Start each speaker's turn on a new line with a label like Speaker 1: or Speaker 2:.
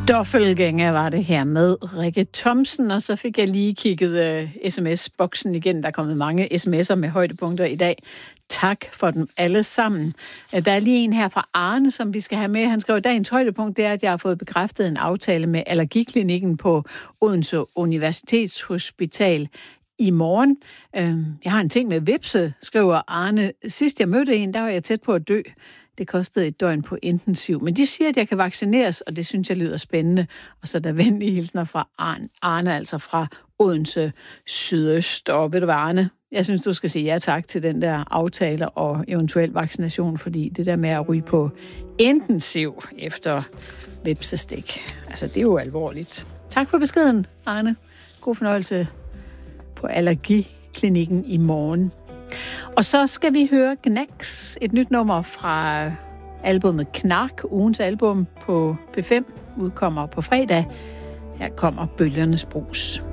Speaker 1: Doppelgænger var det her med Rikke Thomsen, og så fik jeg lige kigget sms-boksen igen. Der er kommet mange sms'er med højdepunkter i dag. Tak for dem alle sammen. Der er lige en her fra Arne, som vi skal have med. Han skrev, at dagens højdepunkt det er, at jeg har fået bekræftet en aftale med allergiklinikken på Odense Universitetshospital i morgen. Jeg har en ting med vipse, skriver Arne. Sidst jeg mødte en, der var jeg tæt på at dø. Det kostede et døgn på intensiv. Men de siger, at jeg kan vaccineres, og det synes jeg lyder spændende. Og så er der venlige hilsner fra Arne, altså fra Odense Sydøst. Og ved du hvad, Arne? Jeg synes, du skal sige ja tak til den der aftale og eventuel vaccination, fordi det der med at ryge på intensiv efter vipsestik, altså det er jo alvorligt. Tak for beskeden, Arne. God fornøjelse på allergiklinikken i morgen. Og så skal vi høre Gnags, et nyt nummer fra albumet Knark, ugens album på P5, udkommer på fredag. Her kommer Bølgernes Brus.